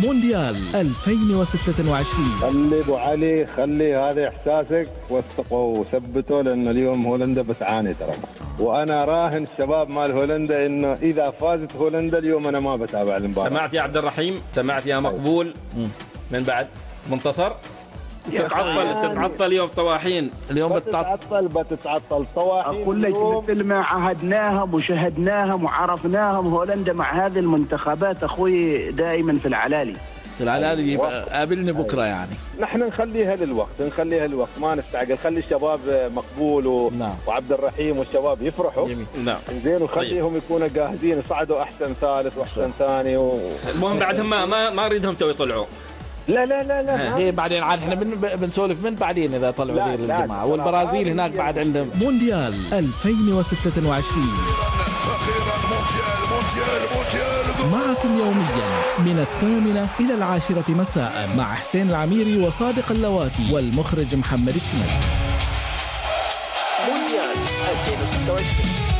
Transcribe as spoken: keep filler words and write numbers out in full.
مونديال ألفين وستة وعشرين. خلي ابو علي، خلي هذا احساسك وثقوا وثبتوا، لانه اليوم هولندا بتعاني ترى، وانا راهن الشباب مال هولندا انه اذا فازت هولندا اليوم انا ما بتابع المباراه. سمعت يا عبد الرحيم؟ سمعت يا مقبول؟ من بعد منتصر تتعطل تتعطل يوم طواحين اليوم بتتعطل بتتعطل طواحين. اقول لك مثل ما عهدناهم وشهدناهم وعرفناهم هولندا مع هذه المنتخبات اخوي دائما في العلالي. في العلالي قابلني بكره يعني. نحن نخليها للوقت، نخليها للوقت، ما نستعجل، خلي الشباب مقبول و... نعم. وعبد الرحيم والشباب يفرحوا. نعم زين، وخليهم يكونوا جاهزين، يصعدوا احسن ثالث واحسن ثاني و... المهم بعدهم ما ما, ما اريدهم تو يطلعوا. لا لا لا لا هي بعدين عاد احنا بن بنسولف من بعدين اذا طلعوا ذي الجماعه، والبرازيل هناك بعد عندهم. مونديال ألفين وستة وعشرين معكم يوميا من الثامنة إلى العاشرة مساء مع حسين العميري وصادق اللواتي والمخرج محمد الشمال. مونديال ألفين وستة وعشرين.